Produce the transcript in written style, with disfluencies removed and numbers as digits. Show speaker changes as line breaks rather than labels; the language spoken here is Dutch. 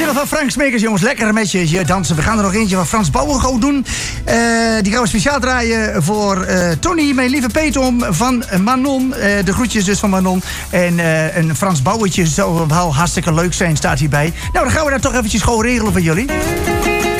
single van Frank Smeekers, jongens. Lekker met je dansen. We gaan er nog eentje van Frans Bouwengo doen. Die gaan we speciaal draaien voor Tony, mijn lieve peetom van Manon. De groetjes dus van Manon. En een Frans Bouwetje zou wel hartstikke leuk zijn, staat hierbij. Nou, dan gaan we dat toch eventjes gewoon regelen voor jullie.